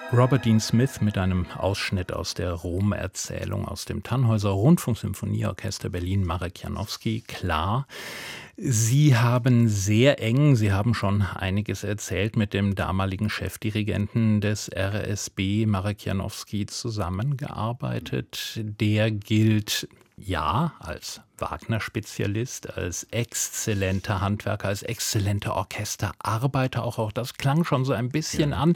Robert Dean Smith mit einem Ausschnitt aus der Rom-Erzählung aus dem Tannhäuser Rundfunksymphonieorchester Berlin, Marek Janowski. Klar, Sie haben schon einiges erzählt, mit dem damaligen Chefdirigenten des RSB, Marek Janowski, zusammengearbeitet. Der gilt, ja, als Wagner-Spezialist, als exzellenter Handwerker, als exzellenter Orchesterarbeiter. Auch das klang schon so ein bisschen an.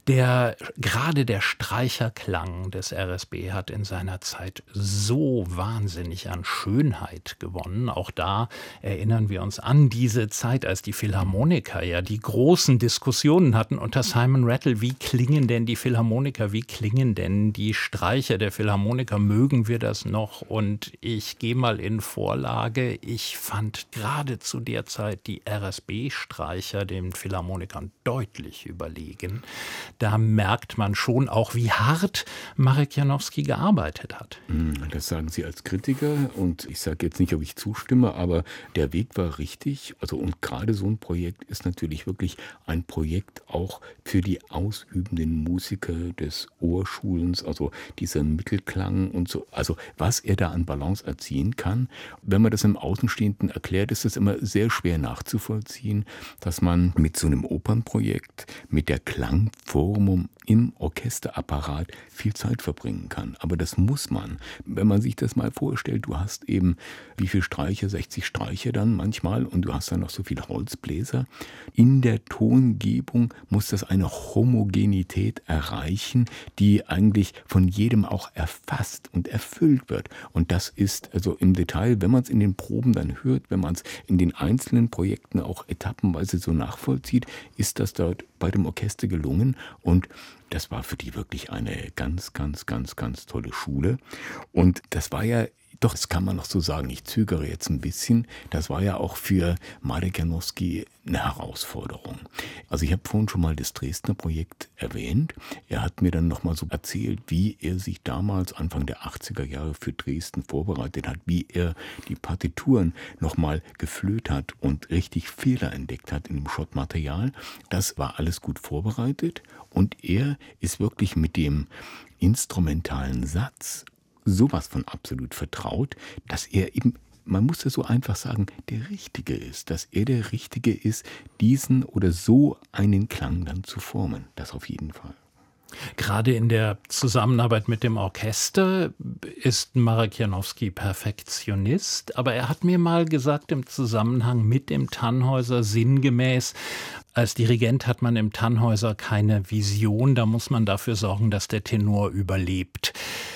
Gerade der Streicherklang des RSB hat in seiner Zeit so wahnsinnig an Schönheit gewonnen. Auch da erinnern wir uns an diese Zeit, als die Philharmoniker ja die großen Diskussionen hatten unter Simon Rattle. Wie klingen denn die Philharmoniker? Wie klingen denn die Streicher der Philharmoniker? Mögen wir das noch? Und ich gehe mal in Vorlage. Ich fand gerade zu der Zeit die RSB-Streicher den Philharmonikern deutlich überlegen. Da merkt man schon auch, wie hart Marek Janowski gearbeitet hat. Das sagen Sie als Kritiker und ich sage jetzt nicht, ob ich zustimme, aber der Weg war richtig. Und gerade so ein Projekt ist natürlich wirklich ein Projekt auch für die ausübenden Musiker des Ohrschulens, also dieser Mittelklang und so. Also was er da an Balance erzielen kann. Wenn man das im Außenstehenden erklärt, ist es immer sehr schwer nachzuvollziehen, dass man mit so einem Opernprojekt, mit der Klangformung im Orchesterapparat viel Zeit verbringen kann. Aber das muss man. Wenn man sich das mal vorstellt, du hast eben wie viele Streicher, 60 Streicher dann manchmal und du hast dann noch so viele Holzbläser. In der Tongebung muss das eine Homogenität erreichen, die eigentlich von jedem auch erfasst und erfüllt wird. Und das ist also im Detail, wenn man es in den Proben dann hört, wenn man es in den einzelnen Projekten auch etappenweise so nachvollzieht, ist das dort bei dem Orchester gelungen. Und das war für die wirklich eine ganz, ganz, ganz, ganz tolle Schule. Und das war ja, doch, das kann man noch so sagen, ich zögere jetzt ein bisschen, das war ja auch für Marek Janowski eine Herausforderung. Also ich habe vorhin schon mal das Dresdner Projekt erwähnt. Er hat mir dann nochmal so erzählt, wie er sich damals Anfang der 80er Jahre für Dresden vorbereitet hat, wie er die Partituren nochmal geflöht hat und richtig Fehler entdeckt hat in dem Schottmaterial. Das war alles gut vorbereitet und er ist wirklich mit dem instrumentalen Satz sowas von absolut vertraut, dass er eben, man muss das so einfach sagen, der Richtige ist, dass er der Richtige ist, diesen oder so einen Klang dann zu formen. Das auf jeden Fall. Gerade in der Zusammenarbeit mit dem Orchester ist Marek Janowski Perfektionist, aber er hat mir mal gesagt im Zusammenhang mit dem Tannhäuser sinngemäß, als Dirigent hat man im Tannhäuser keine Vision, da muss man dafür sorgen, dass der Tenor überlebt.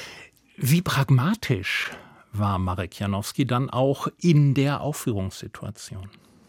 Wie pragmatisch war Marek Janowski dann auch in der Aufführungssituation?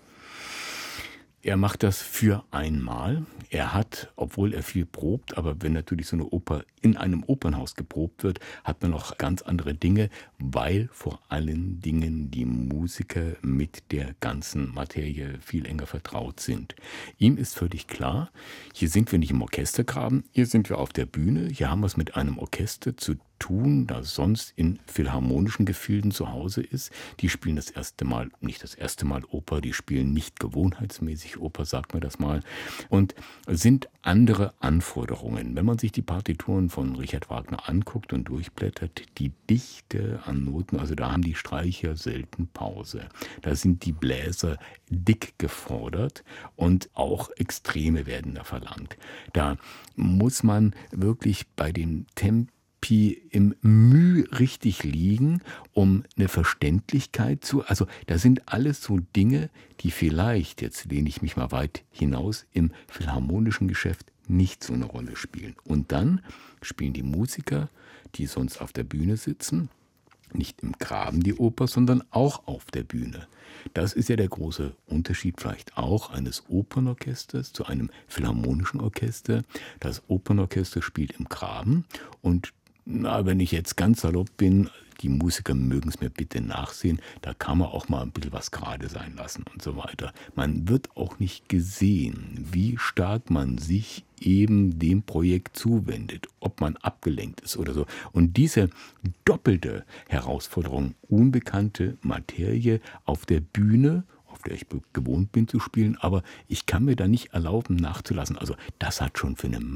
Er macht das für einmal. Er hat, obwohl er viel probt, aber wenn natürlich so eine Oper in einem Opernhaus geprobt wird, hat man noch ganz andere Dinge, weil vor allen Dingen die Musiker mit der ganzen Materie viel enger vertraut sind. Ihm ist völlig klar, hier sind wir nicht im Orchestergraben, hier sind wir auf der Bühne, hier haben wir es mit einem Orchester zu tun, das sonst in philharmonischen Gefilden zu Hause ist. Die spielen das erste Mal, nicht das erste Mal Oper, die spielen nicht gewohnheitsmäßig Oper, sagt man das mal, und sind andere Anforderungen. Wenn man sich die Partituren von Richard Wagner anguckt und durchblättert, die Dichte an Noten, also da haben die Streicher selten Pause. Da sind die Bläser dick gefordert und auch Extreme werden da verlangt. Da muss man wirklich bei den Tempi im Müh richtig liegen, um eine Verständlichkeit also da sind alles so Dinge, die vielleicht, jetzt lehne ich mich mal weit hinaus, im philharmonischen Geschäft nicht so eine Rolle spielen. Und dann spielen die Musiker, die sonst auf der Bühne sitzen, nicht im Graben die Oper, sondern auch auf der Bühne. Das ist ja der große Unterschied vielleicht auch eines Opernorchesters zu einem philharmonischen Orchester. Das Opernorchester spielt im Graben und wenn ich jetzt ganz salopp bin, die Musiker mögen es mir bitte nachsehen, da kann man auch mal ein bisschen was gerade sein lassen und so weiter. Man wird auch nicht gesehen, wie stark man sich eben dem Projekt zuwendet, ob man abgelenkt ist oder so. Und diese doppelte Herausforderung, unbekannte Materie auf der Bühne, auf der ich gewohnt bin zu spielen, aber ich kann mir da nicht erlauben nachzulassen. Also das hat schon für eine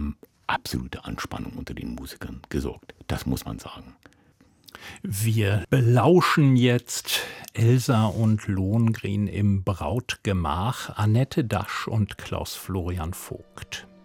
absolute Anspannung unter den Musikern gesorgt. Das muss man sagen. Wir belauschen jetzt Elsa und Lohengrin im Brautgemach, Annette Dasch und Klaus Florian Vogt.